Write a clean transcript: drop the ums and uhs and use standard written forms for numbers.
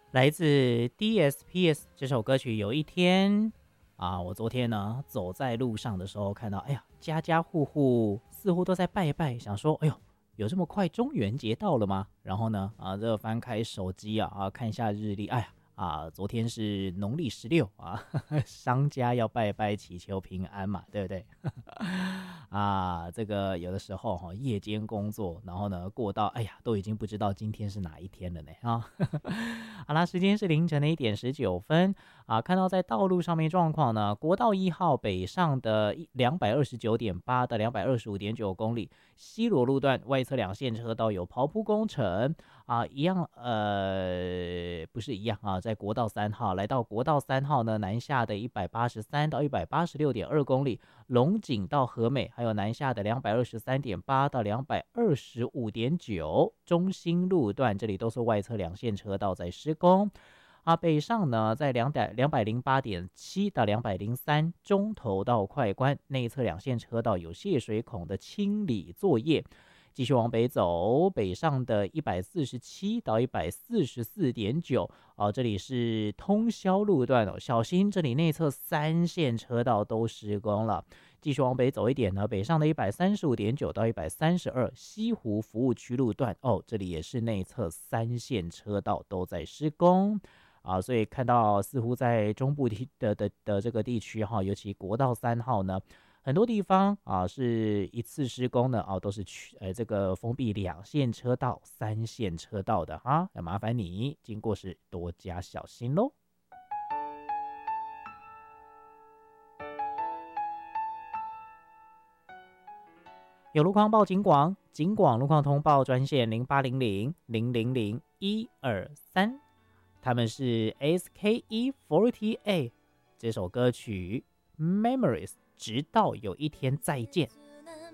来自 DSPS 这首歌曲。有一天我昨天呢走在路上的时候看到，哎呀，家家户户似乎都在拜拜，想说，哎呦，有这么快中元节到了吗？然后呢这翻开手机看一下日历，哎呀昨天是农历16商家要拜拜祈求平安嘛，对不对？这个有的时候夜间工作，然后呢过到哎呀都已经不知道今天是哪一天了呢好啦，时间是凌晨的1:19看到在道路上面状况呢，国道1号北上的229.8到225.9公里，西螺路段外侧两线车道有刨铺工程一样不是一样在国道3号来到国道3号呢，南下的183到186.2公里，龙井到和美，还有南下的223.8到225.9，中兴路段这里都是外侧两线车道在施工北上呢在208.7到203，中投到快关，内侧两线车道有泄水孔的清理作业。继续往北走，北上的147到144.9这里是通霄路段小心这里内侧3线车道都施工了。继续往北走一点呢，北上的135.9到132，西湖服务区路段这里也是内侧3线车道都在施工所以看到似乎在中部的这个地区尤其国道3号呢，很多地方是一次施工呢都是这个封闭2线车道、3线车道的要麻烦你经过时多加小心咯。有路况报警广，警广路况通报专线0800-000-123，他们是 SKE48 这首歌曲 Memories 直到有一天再见。